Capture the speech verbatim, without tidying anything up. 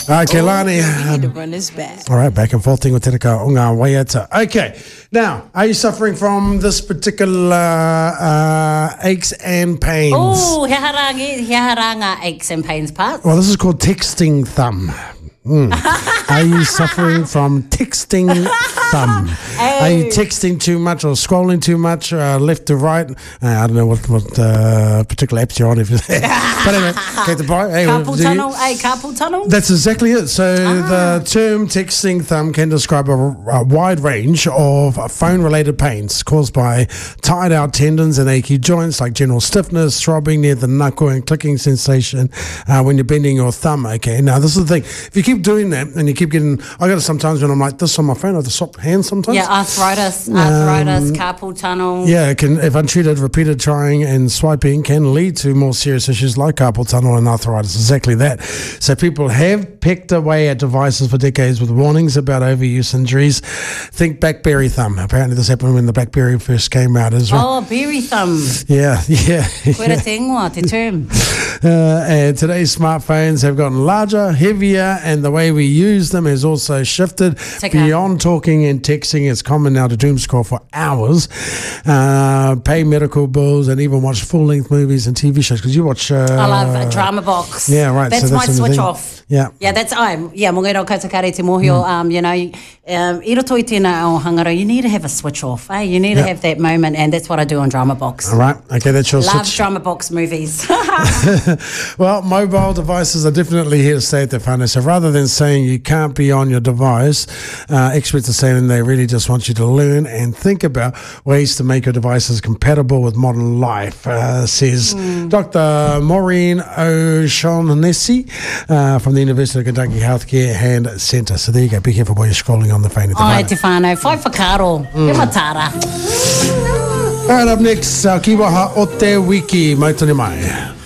Uh, Kelani. We need to run this back. All right, back and forth with Tenaka o ngā waiata. Okay, now, are you suffering from this particular uh, aches and pains? Oh, he harangi, he haranga aches and pains parts. Well, this is called texting thumb. Mm. Are you suffering from texting thumb? Hey. Are you texting too much or scrolling too much, uh, left to right? Uh, I don't know what, what uh, particular apps you're on. If you're but anyway, get the point. Hey, Carpal do tunnel, you- hey, carpal tunnel. That's exactly it. So Ah. the term texting thumb can describe a, a wide range of phone-related pains caused by tired-out tendons and achy joints, like general stiffness, throbbing near the knuckle, and clicking sensation uh, when you're bending your thumb. Okay, now this is the thing. If you keep doing that and you keep getting, I got it sometimes when I'm like this on my phone, I have to swap hands sometimes. Yeah, arthritis, arthritis, carpal tunnel. Yeah, it can, if untreated, repeated trying and swiping can lead to more serious issues like carpal tunnel and arthritis. Exactly that. So people have pecked away at devices for decades with warnings about overuse injuries. Think BlackBerry thumb. Apparently this happened when the BlackBerry first came out as well. Oh, berry thumb. Yeah, yeah. Koera te ingoa, te term. Uh, and today's smartphones have gotten larger, heavier, and the way we use them has also shifted Take out. beyond talking and texting. It's common now to doom scroll for hours, uh, pay medical bills, and even watch full-length movies and T V shows. Because you watch... Uh, I love a drama box. Yeah, right. That's so my that's switch thing. off. Yeah. Yeah, that's I. Yeah, mo ngai rau koutakare te mohio. Mm. Um, you know, um, I roto i tēnā o hangaro, you need to have a switch off. Eh? You need Yeah. to have that moment, and that's what I do on Drama Box. All right. Okay, that's your Love switch. Drama Box movies. Well, mobile devices are definitely here to stay at the front. So rather than saying you can't be on your device, uh, experts are saying they really just want you to learn and think about ways to make your devices compatible with modern life, uh, says Mm. Doctor Maureen O'Shaughnessy uh, from the University of Kentucky Healthcare Hand Centre. So there you go. Be careful while you're scrolling on the phone at the Ai, moment. te whānau. Whai whakaro. Mm. He matara. All right, up next, uh, Kiwaha o te wiki. Mai tani mai.